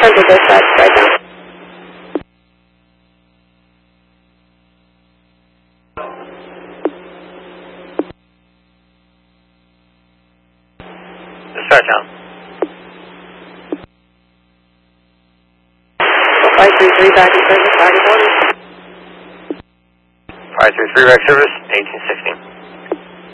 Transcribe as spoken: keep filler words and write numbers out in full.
Central Dispatch, right now. Dispatch now. five three three back in service, target one. five three three back service, eighteen sixteen.